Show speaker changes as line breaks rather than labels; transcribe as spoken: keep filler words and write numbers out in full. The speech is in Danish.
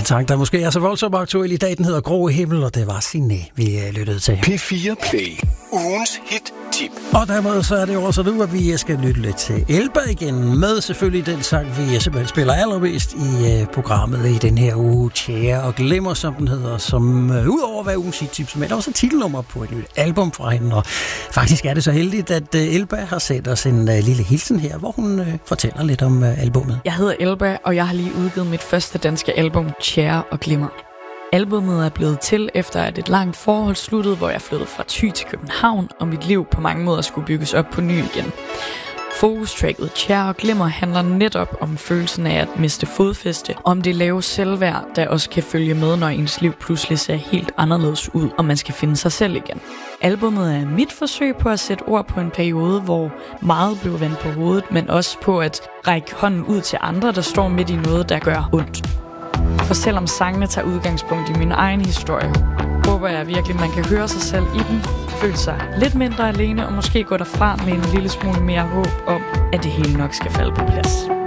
sang, der måske er så voldsomt aktuel i dag, den hedder Grå Himmel, og det var Signe, vi lyttede til.
P fire Play. Ugens hit-tip.
Og dermed så er det også nu, at vi skal lytte lidt til Elba igen, med selvfølgelig den sang, vi simpelthen spiller allermest i uh, programmet i den her uge, Tjære og Glimmer, som den hedder, som uh, udover at være ugens hit-tip, som er også et titelnummer på et nyt album fra hende, og faktisk er det så heldigt, at uh, Elba har sendt os en uh, lille hilsen her, hvor hun uh, fortæller lidt om uh, albummet.
Jeg hedder Elba, og jeg har lige udgivet mit første danske album, Tjære og Glimmer. Albummet er blevet til efter at et langt forhold sluttede, hvor jeg flyttede fra Thy til København, og mit liv på mange måder skulle bygges op på ny igen. Fokustracket Tjære og Glimmer handler netop om følelsen af at miste fodfæste, om det lave selvværd, der også kan følge med, når ens liv pludselig ser helt anderledes ud, og man skal finde sig selv igen. Albummet er mit forsøg på at sætte ord på en periode, hvor meget blev vendt på hovedet, men også på at række hånden ud til andre, der står midt i noget, der gør ondt. For selvom sangene tager udgangspunkt i min egen historie, håber jeg virkelig, man kan høre sig selv i den, føle sig lidt mindre alene og måske gå derfra med en lille smule mere håb om, at det hele nok skal falde på plads.